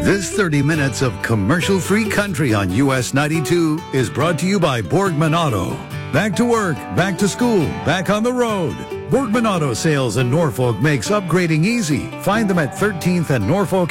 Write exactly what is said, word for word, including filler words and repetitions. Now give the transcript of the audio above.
This thirty minutes of commercial-free country on U S ninety-two is brought to you by Borgman Auto. Back to work, back to school, back on the road. Borgman Auto Sales in Norfolk makes upgrading easy. Find them at thirteenth and Norfolk